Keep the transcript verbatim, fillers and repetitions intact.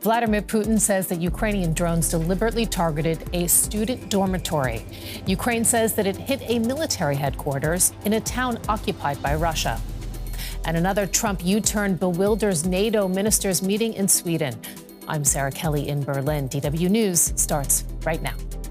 Vladimir Putin says that Ukrainian drones deliberately targeted a student dormitory. Ukraine says that it hit a military headquarters in a town occupied by Russia. And another Trump U-turn bewilders NATO ministers meeting in Sweden. I'm Sarah Kelly in Berlin. D W News starts right now.